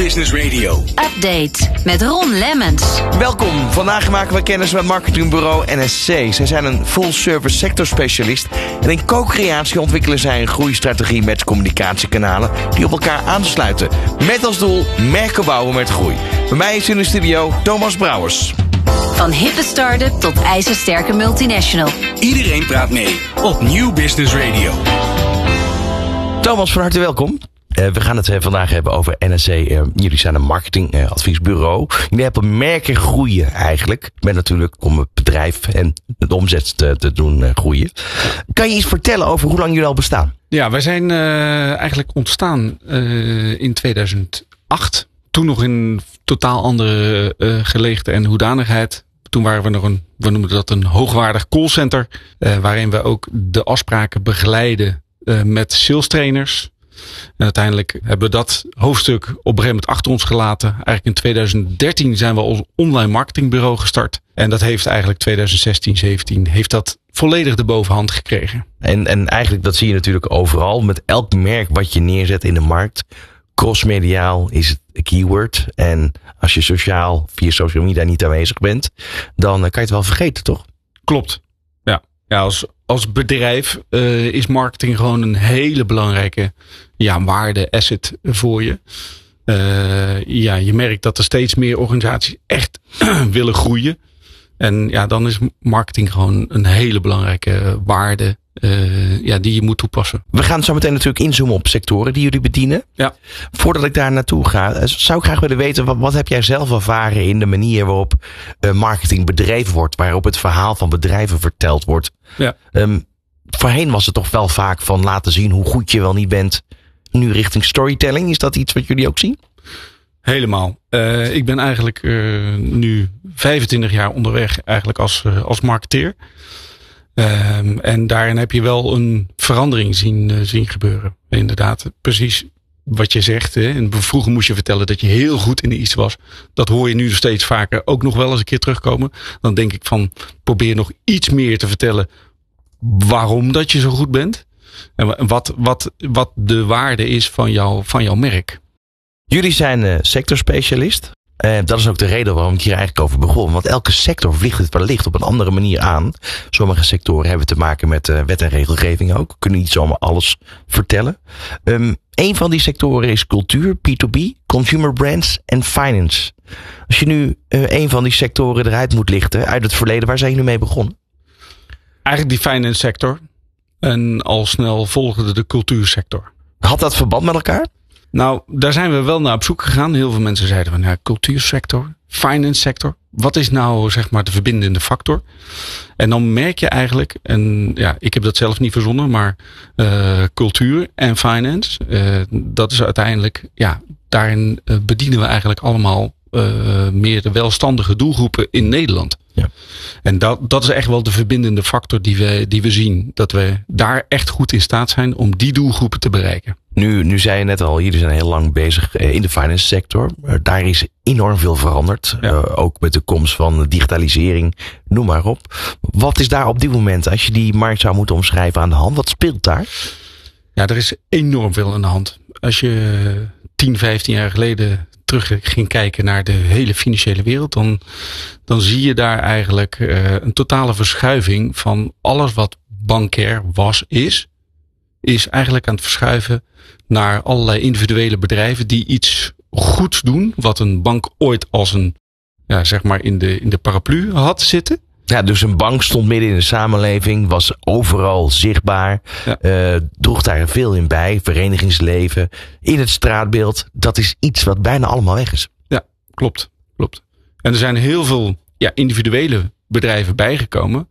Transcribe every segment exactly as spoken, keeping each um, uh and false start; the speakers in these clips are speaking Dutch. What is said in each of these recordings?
Business Radio. Update met Ron Lemmens. Welkom. Vandaag maken we kennis met marketingbureau N S C. Zij zijn een full-service sectorspecialist. En in co-creatie ontwikkelen zij een groeistrategie met communicatiekanalen die op elkaar aansluiten. Met als doel merken bouwen met groei. Bij mij is in de studio Thomas Brouwers. Van hippe start-up tot ijzersterke multinational. Iedereen praat mee op Nieuw Business Radio. Thomas, van harte welkom. Uh, we gaan het uh, vandaag hebben over N S C. Uh, jullie zijn een marketingadviesbureau. Uh, jullie helpen merken groeien eigenlijk. Met natuurlijk om het bedrijf en de omzet te, te doen uh, groeien. Kan je iets vertellen over hoe lang jullie al bestaan? Ja, wij zijn uh, eigenlijk ontstaan uh, in tweeduizend acht. Toen nog in een totaal andere uh, geleegte en hoedanigheid. Toen waren we nog een, we noemen dat een hoogwaardig callcenter. Uh, waarin we ook de afspraken begeleiden uh, met sales trainers. En uiteindelijk hebben we dat hoofdstuk op een gegeven moment achter ons gelaten. Eigenlijk in tweeduizend dertien zijn we als online marketingbureau gestart. En dat heeft eigenlijk tweeduizend zestien, zeventien heeft dat volledig de bovenhand gekregen. En, en eigenlijk dat zie je natuurlijk overal. Met elk merk wat je neerzet in de markt. Crossmediaal is het een keyword. En als je sociaal via social media niet aanwezig bent, dan kan je het wel vergeten, toch? Klopt. Ja, ja als, als bedrijf uh, is marketing gewoon een hele belangrijke ja, waarde, asset voor je. Uh, ja, je merkt dat er steeds meer organisaties echt willen groeien. En ja, dan is marketing gewoon een hele belangrijke waarde. Uh, ja, die je moet toepassen. We gaan zo meteen natuurlijk inzoomen op sectoren die jullie bedienen. Ja. Voordat ik daar naartoe ga, zou ik graag willen weten, wat, wat heb jij zelf ervaren in de manier waarop uh, marketing bedreven wordt, waarop het verhaal van bedrijven verteld wordt? Ja. Um, voorheen was het toch wel vaak van laten zien hoe goed je wel niet bent. Nu richting storytelling, is dat iets wat jullie ook zien? Helemaal. Uh, ik ben eigenlijk uh, nu vijfentwintig jaar onderweg eigenlijk als, uh, als marketeer. Um, en daarin heb je wel een verandering zien, uh, zien gebeuren. Inderdaad, precies wat je zegt. Hè. En vroeger moest je vertellen dat je heel goed in iets was. Dat hoor je nu steeds vaker ook nog wel eens een keer terugkomen. Dan denk ik van, probeer nog iets meer te vertellen waarom dat je zo goed bent. En wat, wat, wat de waarde is van, jou, van jouw merk. Jullie zijn uh, sectorspecialist. Uh, dat is ook de reden waarom ik hier eigenlijk over begon. Want elke sector vliegt het wellicht op een andere manier aan. Sommige sectoren hebben te maken met uh, wet en regelgeving ook. We kunnen niet zomaar alles vertellen. Um, een van die sectoren is cultuur, P twee B, consumer brands en finance. Als je nu uh, een van die sectoren eruit moet lichten uit het verleden, waar zijn jullie mee begonnen? Eigenlijk die finance sector. En al snel volgde de cultuursector. Had dat verband met elkaar? Nou, daar zijn we wel naar op zoek gegaan. Heel veel mensen zeiden van ja, cultuursector, finance sector. Wat is nou zeg maar de verbindende factor? En dan merk je eigenlijk, en ja, ik heb dat zelf niet verzonnen, maar uh, cultuur en finance, uh, dat is uiteindelijk, ja, daarin uh, bedienen we eigenlijk allemaal uh, meer de welstandige doelgroepen in Nederland. Ja. En dat, dat is echt wel de verbindende factor die we, die we zien. Dat we daar echt goed in staat zijn om die doelgroepen te bereiken. Nu, nu zei je net al, jullie zijn heel lang bezig in de finance sector. Daar is enorm veel veranderd. Ja. Uh, ook met de komst van digitalisering, noem maar op. Wat is daar op dit moment, als je die markt zou moeten omschrijven, aan de hand? Wat speelt daar? Ja, er is enorm veel aan de hand. Als je tien, vijftien jaar geleden terug ging kijken naar de hele financiële wereld, dan, dan zie je daar eigenlijk uh, een totale verschuiving van alles wat bankair was, is, is eigenlijk aan het verschuiven naar allerlei individuele bedrijven die iets goeds doen, wat een bank ooit als een, ja, zeg maar in de, in de paraplu had zitten. Ja, dus een bank stond midden in de samenleving, was overal zichtbaar, ja. uh, droeg daar veel in bij, verenigingsleven, in het straatbeeld. Dat is iets wat bijna allemaal weg is. Ja, klopt, klopt. En er zijn heel veel ja, individuele bedrijven bijgekomen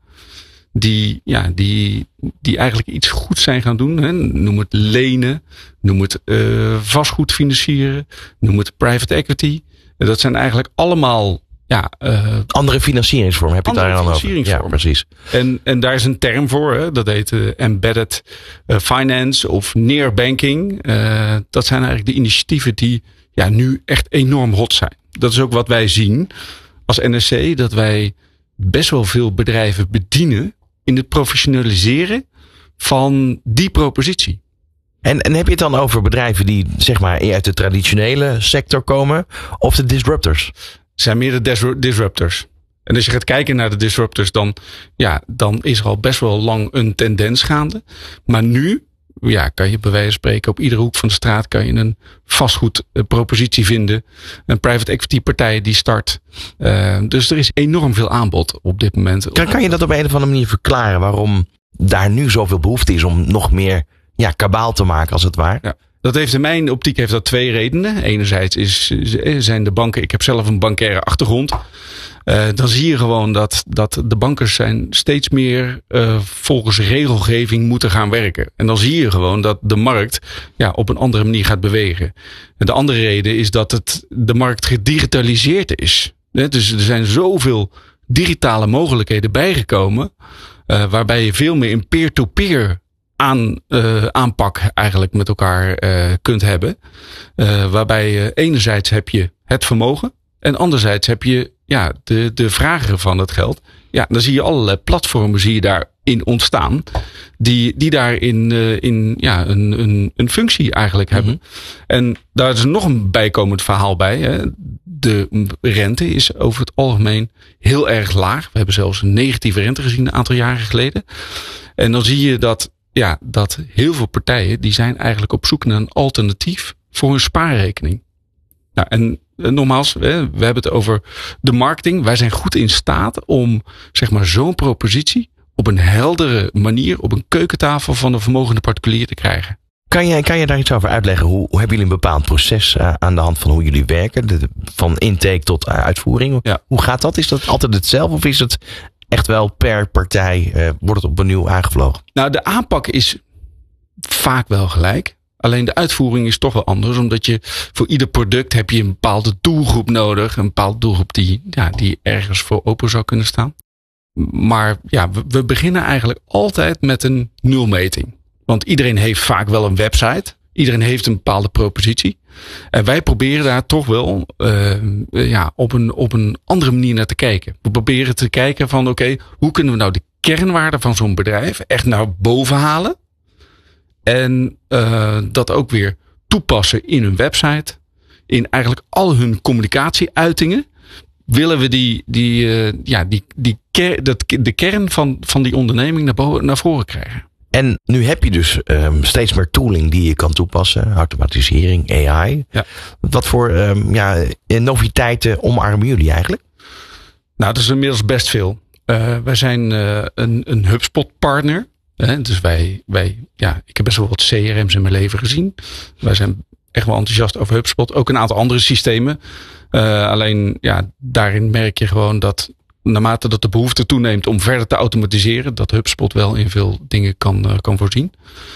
die, ja, die, die eigenlijk iets goeds zijn gaan doen. Hè. Noem het lenen, noem het uh, vastgoed financieren, noem het private equity. Dat zijn eigenlijk allemaal ja, uh, andere financieringsvormen heb je daar dan over. Ja, precies. En, en daar is een term voor, hè? Dat heet uh, embedded uh, finance of near banking. Uh, dat zijn eigenlijk de initiatieven die ja, nu echt enorm hot zijn. Dat is ook wat wij zien als N S C, dat wij best wel veel bedrijven bedienen in het professionaliseren van die propositie. En, en heb je het dan over bedrijven die zeg maar uit de traditionele sector komen of de disruptors? Het zijn meer de dis- disruptors. En als je gaat kijken naar de disruptors, dan, ja, dan is er al best wel lang een tendens gaande. Maar nu ja, kan je bij wijze van spreken op iedere hoek van de straat kan je een vastgoedpropositie vinden. Een private equity partij die start. Uh, dus er is enorm veel aanbod op dit moment. Kan, kan je dat op een of andere manier verklaren waarom daar nu zoveel behoefte is om nog meer ja, kabaal te maken als het ware? Ja. Dat heeft in mijn optiek heeft dat twee redenen. Enerzijds is, zijn de banken, ik heb zelf een bankaire achtergrond. Uh, dan zie je gewoon dat, dat de bankers zijn steeds meer uh, volgens regelgeving moeten gaan werken. En dan zie je gewoon dat de markt ja, op een andere manier gaat bewegen. En de andere reden is dat het, de markt gedigitaliseerd is. Dus er zijn zoveel digitale mogelijkheden bijgekomen. Uh, waarbij je veel meer in peer-to-peer aan, uh, aanpak eigenlijk met elkaar uh, kunt hebben. Uh, waarbij uh, enerzijds heb je het vermogen. En anderzijds heb je ja, de, de vrager van het geld. Ja, dan zie je allerlei platformen zie je daarin ontstaan. Die, die daarin uh, in, ja, een, een, een functie eigenlijk hebben. Mm-hmm. En daar is nog een bijkomend verhaal bij. Hè. De rente is over het algemeen heel erg laag. We hebben zelfs een negatieve rente gezien een aantal jaren geleden. En dan zie je dat, ja, dat heel veel partijen die zijn eigenlijk op zoek naar een alternatief voor hun spaarrekening. Nou, en nogmaals, we hebben het over de marketing. Wij zijn goed in staat om zeg maar zo'n propositie op een heldere manier op een keukentafel van een vermogende particulier te krijgen. Kan je, kan je daar iets over uitleggen? Hoe, hoe hebben jullie een bepaald proces uh, aan de hand van hoe jullie werken? De, van intake tot uh, uitvoering. Ja. Hoe gaat dat? Is dat altijd hetzelfde of is het echt wel per partij, uh, wordt het opnieuw aangevlogen? Nou, de aanpak is vaak wel gelijk. Alleen de uitvoering is toch wel anders. Omdat je voor ieder product heb je een bepaalde doelgroep nodig. Een bepaalde doelgroep die, ja, die ergens voor open zou kunnen staan. Maar ja, we, we beginnen eigenlijk altijd met een nulmeting. Want iedereen heeft vaak wel een website. Iedereen heeft een bepaalde propositie. En wij proberen daar toch wel uh, ja, op, een, op een andere manier naar te kijken. We proberen te kijken van oké, okay, hoe kunnen we nou de kernwaarde van zo'n bedrijf echt naar boven halen? En uh, dat ook weer toepassen in hun website. In eigenlijk al hun communicatieuitingen. Willen we die, die, uh, ja, die, die ker, dat, de kern van, van die onderneming naar, boven, naar voren krijgen. En nu heb je dus um, steeds meer tooling die je kan toepassen. Automatisering, A I. Ja. Wat voor um, ja, noviteiten omarmen jullie eigenlijk? Nou, dat is inmiddels best veel. Uh, wij zijn uh, een, een HubSpot partner. He, dus wij, wij, ja, ik heb best wel wat C R M's in mijn leven gezien. Wij zijn echt wel enthousiast over HubSpot. Ook een aantal andere systemen. Uh, alleen, ja, daarin merk je gewoon dat naarmate dat de behoefte toeneemt om verder te automatiseren, dat HubSpot wel in veel dingen kan, uh, kan voorzien.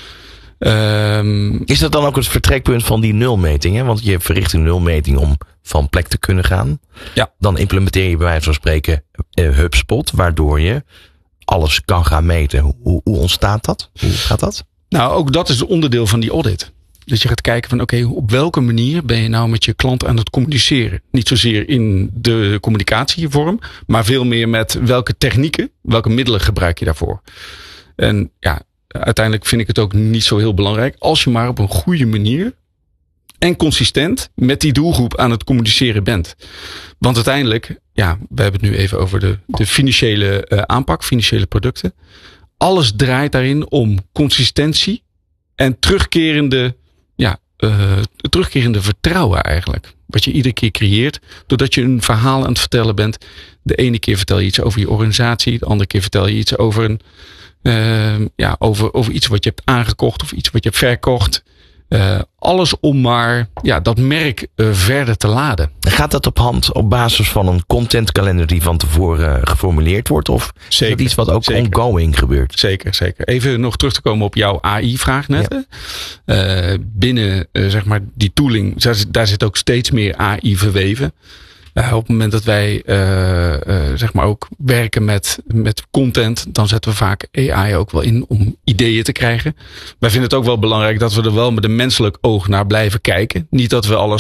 Um, Is dat dan ook het vertrekpunt van die nulmeting? Hè? Want je verricht een nulmeting om van plek te kunnen gaan. Ja. Dan implementeer je bij wijze van spreken uh, HubSpot, waardoor je alles kan gaan meten. Hoe, hoe ontstaat dat? Hoe gaat dat? Nou, ook dat is onderdeel van die audit. Dus je gaat kijken van oké, okay, op welke manier ben je nou met je klant aan het communiceren? Niet zozeer in de communicatievorm, maar veel meer met welke technieken, welke middelen gebruik je daarvoor? En ja, uiteindelijk vind ik het ook niet zo heel belangrijk als je maar op een goede manier en consistent met die doelgroep aan het communiceren bent. Want uiteindelijk, ja, we hebben het nu even over de, de financiële uh, aanpak, financiële producten. Alles draait daarin om consistentie en terugkerende, ja, uh, terugkerende vertrouwen eigenlijk. Wat je iedere keer creëert, doordat je een verhaal aan het vertellen bent. De ene keer vertel je iets over je organisatie, de andere keer vertel je iets over een, uh, ja, over, over iets wat je hebt aangekocht of iets wat je hebt verkocht. Uh, alles om maar ja, dat merk uh, verder te laden. Gaat dat op hand op basis van een contentkalender die van tevoren uh, geformuleerd wordt? Of zeker, is dat iets wat ook zeker. ongoing gebeurt? Zeker, zeker. Even nog terug te komen op jouw A I-vraag net. Ja. Uh, binnen uh, zeg maar die tooling, daar, daar zit ook steeds meer A I verweven. Uh, op het moment dat wij uh, uh, zeg maar ook werken met, met content, dan zetten we vaak A I ook wel in om ideeën te krijgen. Wij vinden het ook wel belangrijk dat we er wel met een menselijk oog naar blijven kijken. Niet dat we alles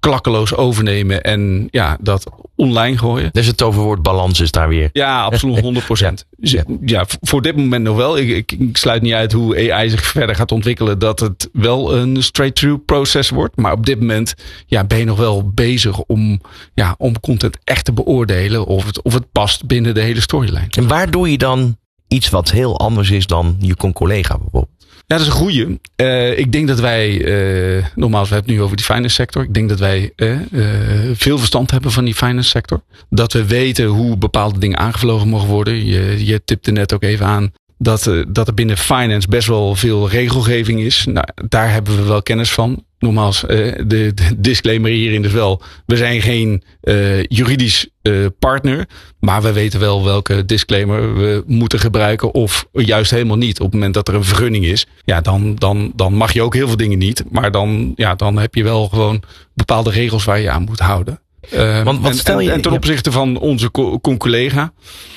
klakkeloos overnemen en ja, dat online gooien. Dus het toverwoord balans is daar weer. Ja, absoluut honderd procent. Ja. ja, voor dit moment nog wel. Ik, ik, ik sluit niet uit hoe A I zich verder gaat ontwikkelen, dat het wel een straight-through proces wordt. Maar op dit moment ja, ben je nog wel bezig om, ja, om content echt te beoordelen of het, of het past binnen de hele storyline. En waar doe je dan iets wat heel anders is dan je collega bijvoorbeeld? Ja, dat is een goeie. Uh, ik denk dat wij, uh, nogmaals, we hebben het nu over die finance sector. Ik denk dat wij uh, uh, veel verstand hebben van die finance sector. Dat we weten hoe bepaalde dingen aangevlogen mogen worden. Je, je tipte net ook even aan dat, uh, dat er binnen finance best wel veel regelgeving is. Nou, daar hebben we wel kennis van. Nogmaals, uh, de, de disclaimer hierin is wel, we zijn geen uh, juridisch uh, partner. Maar we weten wel welke disclaimer we moeten gebruiken of juist helemaal niet. Op het moment dat er een vergunning is, ja, dan, dan, dan mag je ook heel veel dingen niet. Maar dan, ja, dan heb je wel gewoon bepaalde regels waar je aan moet houden. Uh, Want wat stel je, en, en ten opzichte van onze co- collega,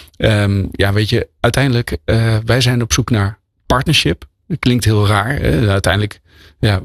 um, ja, weet je, uiteindelijk, uh, wij zijn op zoek naar partnership. Dat klinkt heel raar. Hè? Uiteindelijk, ja,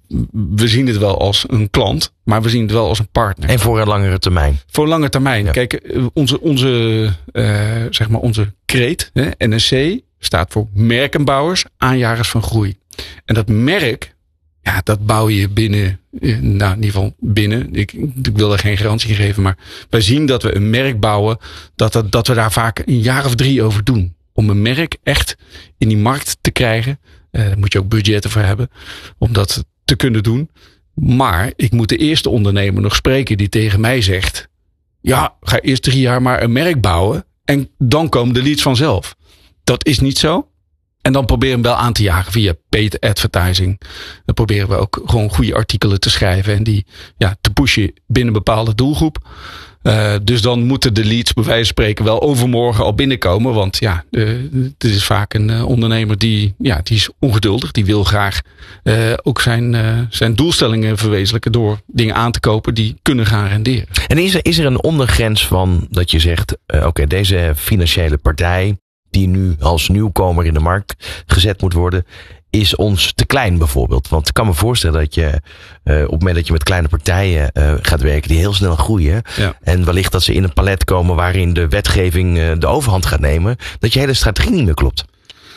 we zien het wel als een klant, maar we zien het wel als een partner. En voor een langere termijn. Voor een lange termijn. Ja. Kijk, onze, onze, uh, zeg maar onze kreet, hè, N S C, staat voor merkenbouwers, aanjagers van groei. En dat merk, ja, dat bouw je binnen, nou, in ieder geval binnen. Ik, ik wil er geen garantie geven, maar wij zien dat we een merk bouwen, dat, dat, dat we daar vaak een jaar of drie over doen. Om een merk echt in die markt te krijgen. Uh, daar moet je ook budgetten voor hebben. Om dat te kunnen doen. Maar ik moet de eerste ondernemer nog spreken die tegen mij zegt. Ja, ga eerst drie jaar maar een merk bouwen. En dan komen de leads vanzelf. Dat is niet zo. En dan proberen we hem wel aan te jagen via paid advertising. Dan proberen we ook gewoon goede artikelen te schrijven. En die ja, te pushen binnen een bepaalde doelgroep. Uh, dus dan moeten de leads bij wijze van spreken wel overmorgen al binnenkomen. Want ja, uh, het is vaak een uh, ondernemer die, ja, die is ongeduldig. Die wil graag uh, ook zijn, uh, zijn doelstellingen verwezenlijken door dingen aan te kopen die kunnen gaan renderen. En is er, is er een ondergrens van dat je zegt, uh, oké, okay, deze financiële partij die nu als nieuwkomer in de markt gezet moet worden, is ons te klein bijvoorbeeld. Want ik kan me voorstellen dat je uh, op het moment dat je met kleine partijen uh, gaat werken die heel snel groeien. Ja. En wellicht dat ze in een palet komen waarin de wetgeving uh, de overhand gaat nemen. Dat je hele strategie niet meer klopt.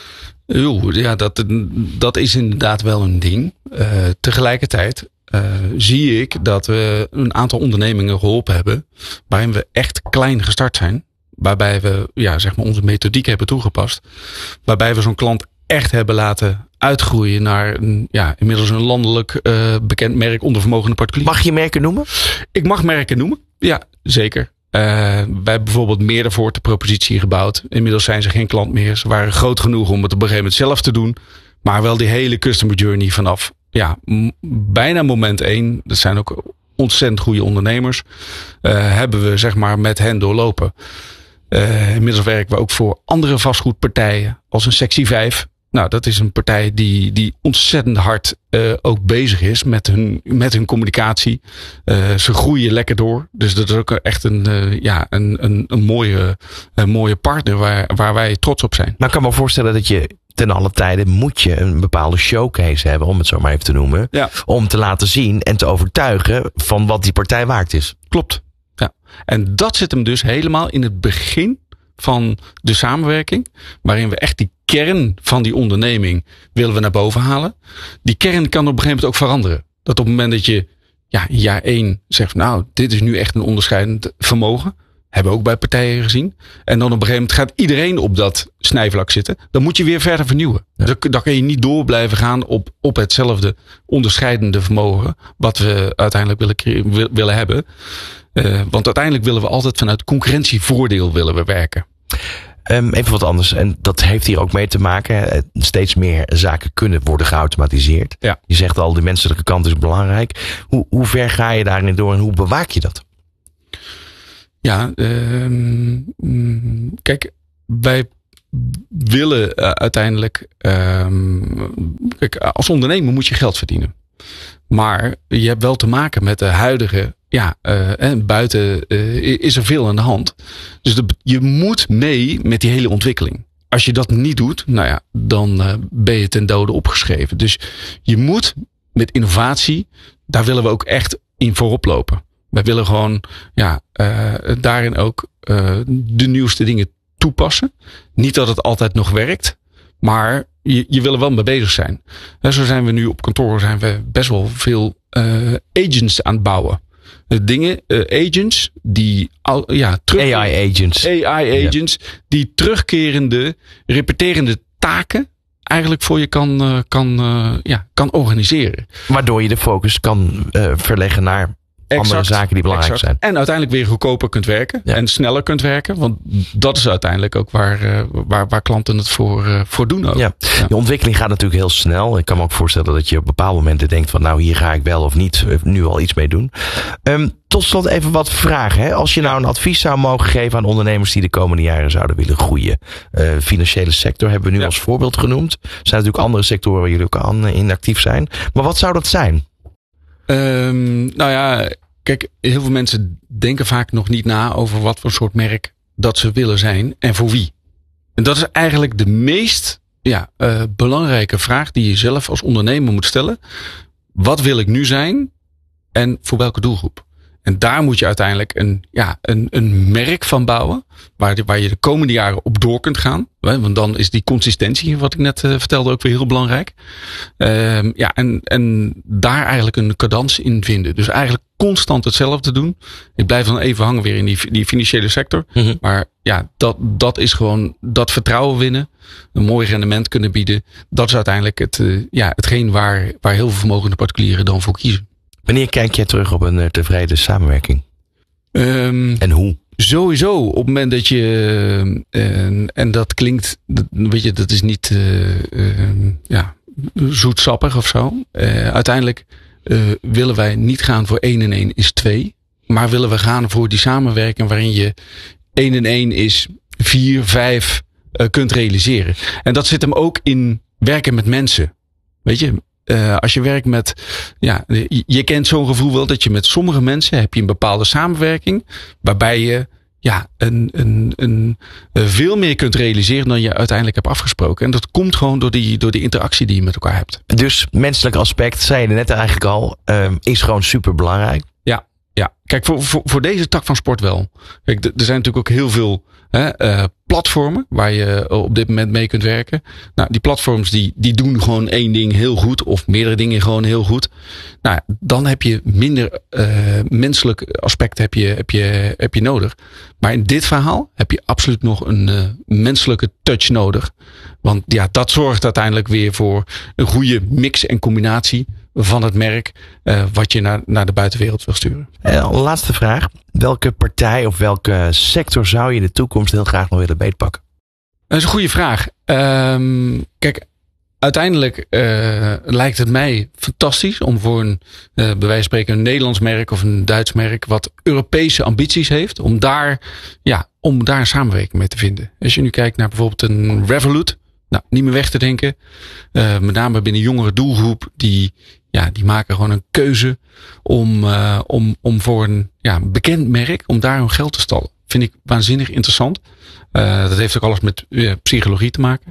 Oeh, ja, dat, dat is inderdaad wel een ding. Uh, tegelijkertijd uh, zie ik dat we een aantal ondernemingen geholpen hebben waarin we echt klein gestart zijn. Waarbij we ja, zeg maar onze methodiek hebben toegepast. Waarbij we zo'n klant echt hebben laten uitgroeien naar een, ja, inmiddels een landelijk uh, bekend merk onder vermogende particulier. Mag je merken noemen? Ik mag merken noemen, ja, zeker. Uh, wij hebben bijvoorbeeld Meerdervoort de propositie gebouwd. Inmiddels zijn ze geen klant meer. Ze waren groot genoeg om het op een gegeven moment zelf te doen. Maar wel die hele customer journey vanaf ja, m- bijna moment één. Dat zijn ook ontzettend goede ondernemers. Uh, hebben we zeg maar met hen doorlopen. Uh, inmiddels werken we ook voor andere vastgoedpartijen als een Sectie vijf. Nou, dat is een partij die, die ontzettend hard uh, ook bezig is met hun, met hun communicatie. Uh, ze groeien lekker door. Dus dat is ook echt een, uh, ja, een, een, een, mooie, een mooie partner waar, waar wij trots op zijn. Maar ik kan me voorstellen dat je ten alle tijden moet je een bepaalde showcase hebben, om het zo maar even te noemen. Ja. Om te laten zien en te overtuigen van wat die partij waard is. Klopt. Ja. En dat zit hem dus helemaal in het begin van de samenwerking. Waarin we echt die kern van die onderneming willen we naar boven halen. Die kern kan op een gegeven moment ook veranderen. Dat op het moment dat je ja, in jaar één zegt, nou, dit is nu echt een onderscheidend vermogen. Hebben we ook bij partijen gezien. En dan op een gegeven moment gaat iedereen op dat snijvlak zitten. Dan moet je weer verder vernieuwen. Ja. Dan, dan kan je niet door blijven gaan op, op hetzelfde onderscheidende vermogen. Wat we uiteindelijk willen, wil, willen hebben. Uh, want uiteindelijk willen we altijd vanuit concurrentievoordeel willen we werken. Um, even wat anders. En dat heeft hier ook mee te maken. Steeds meer zaken kunnen worden geautomatiseerd. Ja. Je zegt al, de menselijke kant is belangrijk. Hoe, hoe ver ga je daarin door en hoe bewaak je dat? Ja, um, kijk, wij willen uh, uiteindelijk, um, kijk, als ondernemer moet je geld verdienen. Maar je hebt wel te maken met de huidige, ja, uh, en buiten uh, is er veel aan de hand. Dus de, je moet mee met die hele ontwikkeling. Als je dat niet doet, nou ja, dan uh, ben je ten dode opgeschreven. Dus je moet met innovatie, daar willen we ook echt in voorop lopen. Wij willen gewoon ja, uh, daarin ook uh, de nieuwste dingen toepassen. Niet dat het altijd nog werkt, maar je, je wil er wel mee bezig zijn. En zo zijn we nu op kantoor zijn we best wel veel uh, agents aan het bouwen. Uh, dingen, uh, agents die al, ja, terug, A I agents. A I agents ja. die terugkerende, repeterende taken eigenlijk voor je kan, uh, kan, uh, ja, kan organiseren. Waardoor je de focus kan uh, verleggen naar exact, andere zaken die belangrijk exact. zijn. En uiteindelijk weer goedkoper kunt werken. Ja. En sneller kunt werken. Want dat is uiteindelijk ook waar, uh, waar, waar klanten het voor, uh, voor doen. Ook. Ja. Ja. De ontwikkeling gaat natuurlijk heel snel. Ik kan me ook voorstellen dat je op bepaalde momenten denkt van nou hier ga ik wel of niet nu al iets mee doen. Um, tot slot even wat vragen. Hè? Als je nou een advies zou mogen geven aan ondernemers die de komende jaren zouden willen groeien. Uh, financiële sector hebben we nu ja. als voorbeeld genoemd. Er zijn natuurlijk andere sectoren waar jullie ook aan in actief zijn. Maar wat zou dat zijn? Um, nou ja, kijk, heel veel mensen denken vaak nog niet na over wat voor soort merk dat ze willen zijn en voor wie. En dat is eigenlijk de meest ja, uh, belangrijke vraag die je zelf als ondernemer moet stellen. Wat wil ik nu zijn en voor welke doelgroep? En daar moet je uiteindelijk een, ja, een, een merk van bouwen. Waar, de, waar je de komende jaren op door kunt gaan. Want dan is die consistentie, wat ik net uh, vertelde, ook weer heel belangrijk. Uh, ja, en, en daar eigenlijk een cadans in vinden. Dus eigenlijk constant hetzelfde doen. Ik blijf dan even hangen weer in die, die financiële sector. Mm-hmm. Maar ja, dat, dat is gewoon dat vertrouwen winnen. Een mooi rendement kunnen bieden. Dat is uiteindelijk het, uh, ja, hetgeen waar, waar heel veel vermogende particulieren dan voor kiezen. Wanneer kijk jij terug op een uh, tevreden samenwerking? Um, en hoe? Sowieso, op het moment dat je, uh, en, en dat klinkt, dat, weet je, dat is niet uh, uh, ja, zoetsappig of zo. Uh, uiteindelijk uh, willen wij niet gaan voor één en één is twee. Maar willen we gaan voor die samenwerking waarin je één en één is vier, vijf uh, kunt realiseren. En dat zit hem ook in werken met mensen. Weet je, Uh, als je werkt met, ja, je, je kent zo'n gevoel wel dat je met sommige mensen heb je een bepaalde samenwerking waarbij je ja, een, een, een, een veel meer kunt realiseren dan je uiteindelijk hebt afgesproken. En dat komt gewoon door die, door die interactie die je met elkaar hebt. Dus menselijk aspect, zei je net eigenlijk al, uh, is gewoon super belangrijk. Ja, ja. Kijk, voor, voor, voor deze tak van sport wel. Kijk, er zijn natuurlijk ook heel veel hè, uh, platformen waar je op dit moment mee kunt werken. Nou, die platforms die, die doen gewoon één ding heel goed of meerdere dingen gewoon heel goed. Nou, dan heb je minder uh, menselijk aspect heb je, heb, je, heb je nodig. Maar in dit verhaal heb je absoluut nog een uh, menselijke touch nodig. Want ja, dat zorgt uiteindelijk weer voor een goede mix en combinatie van het merk uh, wat je naar, naar de buitenwereld wil sturen. Uh, laatste vraag. Welke partij of welke sector zou je in de toekomst heel graag nog willen beetpakken? Dat is een goede vraag. Um, kijk, uiteindelijk uh, lijkt het mij fantastisch om voor een, uh, bij wijze van spreken, een Nederlands merk of een Duits merk wat Europese ambities heeft, om daar, ja, om daar een samenwerking mee te vinden. Als je nu kijkt naar bijvoorbeeld een Revolut, nou, niet meer weg te denken. Uh, met name binnen jongere doelgroep, die, ja, die maken gewoon een keuze om, uh, om, om voor een ja, bekend merk, om daar hun geld te stallen. Vind ik waanzinnig interessant. Uh, dat heeft ook alles met uh, psychologie te maken.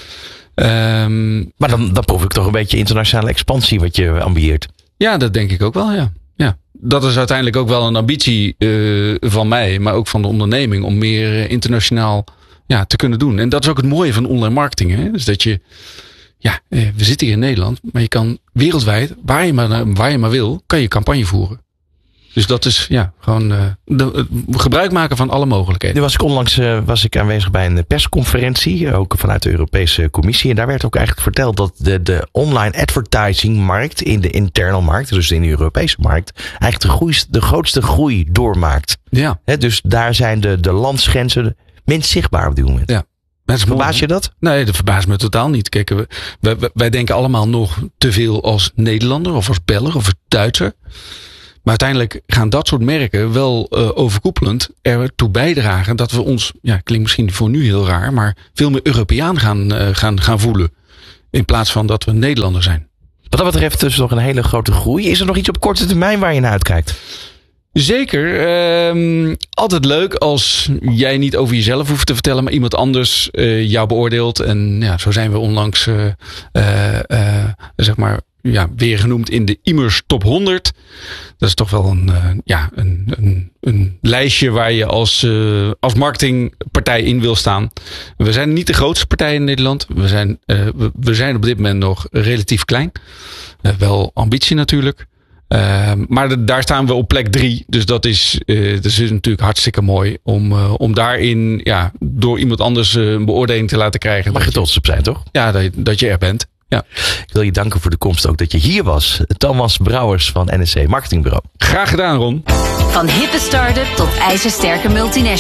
Um, maar dan, dan proef ik toch een beetje internationale expansie wat je ambieert. Ja, dat denk ik ook wel, ja. ja. Dat is uiteindelijk ook wel een ambitie uh, van mij, maar ook van de onderneming, om meer uh, internationaal ja, te kunnen doen. En dat is ook het mooie van online marketing. Hè? Dus dat je, ja, uh, we zitten hier in Nederland, maar je kan wereldwijd, waar je maar, waar je maar wil, kan je campagne voeren. Dus dat is ja gewoon uh, de, uh, gebruik maken van alle mogelijkheden. Nu was ik onlangs uh, was ik aanwezig bij een persconferentie, ook vanuit de Europese Commissie. En daar werd ook eigenlijk verteld dat de, de online advertisingmarkt in de internal markt, dus in de Europese markt, eigenlijk de, groei, de grootste groei doormaakt. Ja. He, dus daar zijn de, de landsgrenzen minst zichtbaar op dit moment. Ja. Verbaas je dat? Nee, dat verbaast me totaal niet. Kijk, we, wij, wij denken allemaal nog te veel als Nederlander of als Belg of als Duitser. Maar uiteindelijk gaan dat soort merken wel uh, overkoepelend ertoe bijdragen dat we ons, ja, klinkt misschien voor nu heel raar, maar veel meer Europeaan gaan, uh, gaan, gaan voelen. In plaats van dat we Nederlander zijn. Wat dat betreft dus nog een hele grote groei. Is er nog iets op korte termijn waar je naar uitkijkt? Zeker. Um, altijd leuk als jij niet over jezelf hoeft te vertellen, maar iemand anders uh, jou beoordeelt. En ja, zo zijn we onlangs uh, uh, uh, zeg maar ja, weer genoemd in de Immers Top honderd. Dat is toch wel een, uh, ja, een, een, een lijstje waar je als, uh, als marketingpartij in wil staan. We zijn niet de grootste partij in Nederland. We zijn, uh, we, we zijn op dit moment nog relatief klein. Uh, wel ambitie natuurlijk. Uh, maar de, daar staan we op plek drie. Dus dat is, uh, dat is natuurlijk hartstikke mooi. Om, uh, om daarin ja, door iemand anders uh, een beoordeling te laten krijgen. Mag je trots op zijn, toch? Ja, dat, dat je er bent. Ja. Ik wil je danken voor de komst ook dat je hier was. Thomas Brouwers van N S C Marketingbureau. Graag gedaan, Ron. Van hippe start-up tot ijzersterke multinational.